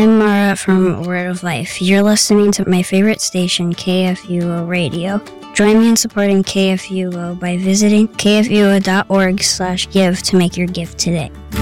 I'm Mara from Word of Life. You're listening to my favorite station, KFUO Radio. Join me in supporting KFUO by visiting kfuo.org/give to make your gift today.